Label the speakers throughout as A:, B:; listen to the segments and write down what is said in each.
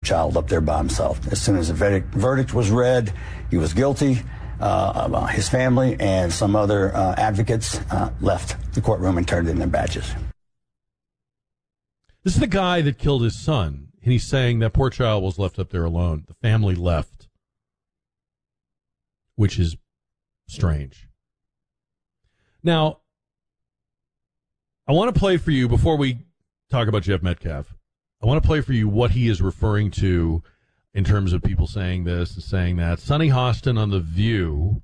A: child up there by himself. As soon as the verdict was read, he was guilty. His family and some other advocates left the courtroom and turned in their badges.
B: This is the guy that killed his son, and he's saying that poor child was left up there alone. The family left, which is strange. Now, I want to play for you, before we talk about Jeff Metcalf, I want to play for you what he is referring to in terms of people saying this and saying that. Sonny Hostin on The View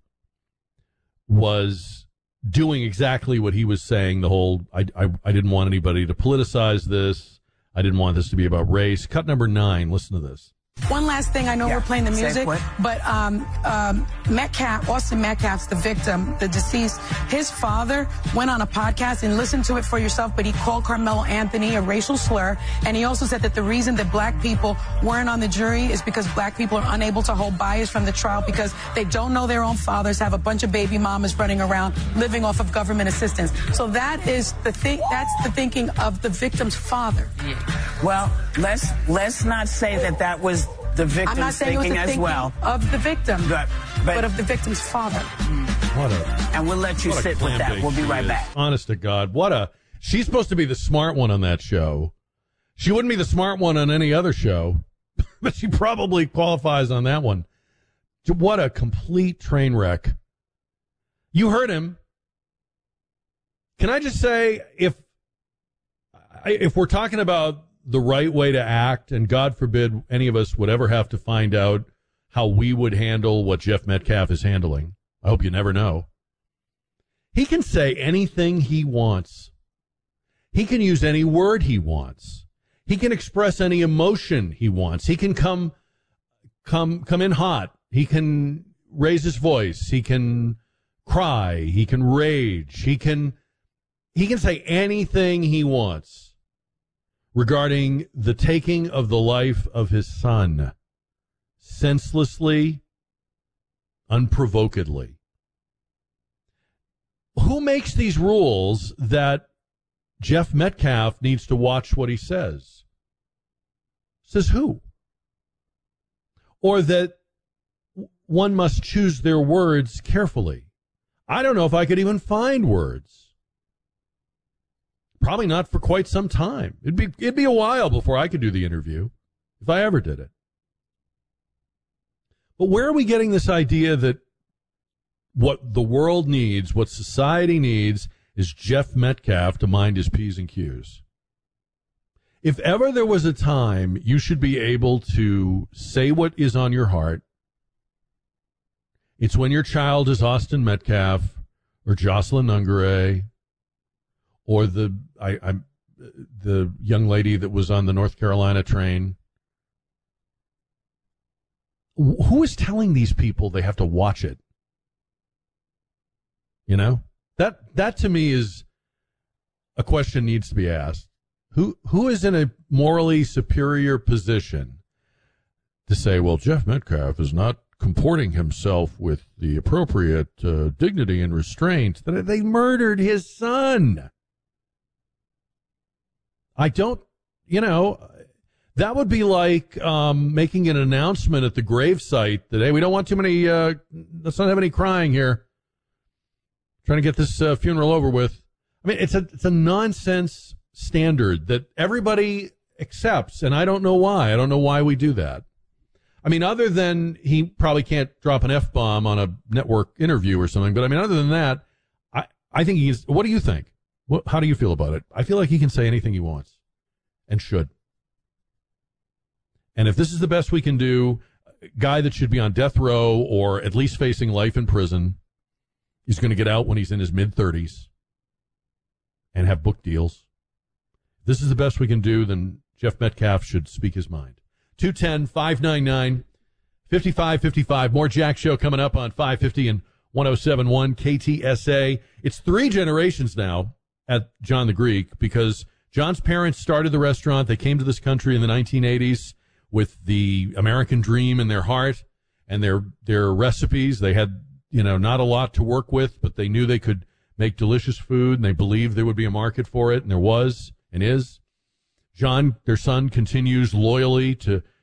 B: was doing exactly what he was saying, the whole, I didn't want anybody to politicize this. I didn't want this to be about race. Cut number 9, listen to this.
C: One last thing, I know we're playing the music, but Metcalf, Austin Metcalf's the victim, the deceased. His father went on a podcast, and listen to it for yourself, but he called Carmelo Anthony a racial slur, and he also said that the reason that black people weren't on the jury is because black people are unable to hold bias from the trial because they don't know their own fathers, have a bunch of baby mamas running around living off of government assistance. So that is the thing. That's the thinking of the victim's father.
D: Well, let's not say that was the victim's
C: I'm not saying
D: thinking
C: it was the
D: as well.
C: Of the victim, but of the victim's father.
D: And we'll let you sit with that. We'll be right back.
B: Honest to God, she's supposed to be the smart one on that show. She wouldn't be the smart one on any other show, but she probably qualifies on that one. What a complete train wreck. You heard him. Can I just say, if we're talking about the right way to act, and God forbid any of us would ever have to find out how we would handle what Jeff Metcalf is handling. I hope you never know. He can say anything he wants. He can use any word he wants. He can express any emotion he wants. He can come in hot. He can raise his voice. He can cry. He can rage. He can say anything he wants regarding the taking of the life of his son, senselessly, unprovokedly. Who makes these rules that Jeff Metcalf needs to watch what he says? Says who? Or that one must choose their words carefully. I don't know if I could even find words. Probably not for quite some time. It'd be a while before I could do the interview, if I ever did it. But where are we getting this idea that what the world needs, what society needs, is Jeff Metcalf to mind his P's and Q's? If ever there was a time you should be able to say what is on your heart, it's when your child is Austin Metcalf or Jocelyn Ungaray, or the young lady that was on the North Carolina train. Who is telling these people they have to watch it? You know, that to me is a question needs to be asked. Who is in a morally superior position to say, well, Jeff Metcalf is not comporting himself with the appropriate dignity and restraint? That they murdered his son. I don't, that would be like making an announcement at the gravesite that, hey, we don't want too many, let's not have any crying here. Trying to get this funeral over with. I mean, it's a nonsense standard that everybody accepts, and I don't know why. I don't know why we do that. I mean, other than he probably can't drop an F-bomb on a network interview or something, but I mean, other than that, I think what do you think? How do you feel about it? I feel like he can say anything he wants and should. And if this is the best we can do, a guy that should be on death row or at least facing life in prison, he's going to get out when he's in his mid-30s and have book deals. If this is the best we can do, then Jeff Metcalf should speak his mind. 210-599-5555. More Jack Show coming up on 550 and 107.1 KTSA. It's 3 generations now at John the Greek, because John's parents started the restaurant. They came to this country in the 1980s with the American dream in their heart and their recipes. They had, not a lot to work with, but they knew they could make delicious food, and they believed there would be a market for it, and there was and is. John, their son, continues loyally to